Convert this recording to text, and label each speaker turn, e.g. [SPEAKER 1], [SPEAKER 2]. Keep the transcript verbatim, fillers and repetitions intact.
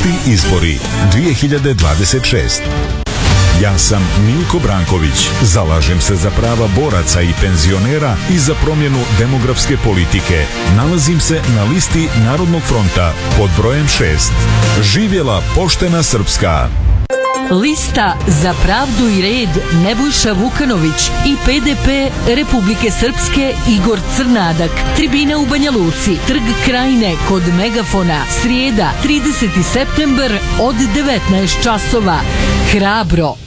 [SPEAKER 1] Evropski izbori dvije hiljade dvadeset šeste. Ja sam Milko Branković, zalažem se za prava boraca i penzionera i za promjenu demografske politike. Nalazim se na listi Narodnog fronta pod brojem šest. Živjela poštena Srpska!
[SPEAKER 2] Lista Za pravdu i red Nebojša Vukanović i P D P Republike Srpske Igor Crnadak. Tribina u Banja Luci, Trg Krajine kod Megafona, srijeda trideseti septembar od devetnaest časova. Hrabro!